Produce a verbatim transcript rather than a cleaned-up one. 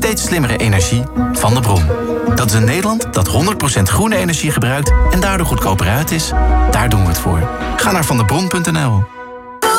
steeds slimmere energie van de bron. Dat is een Nederland dat honderd procent groene energie gebruikt en daardoor goedkoper uit is. Daar doen we het voor. Ga naar vandebron punt n l.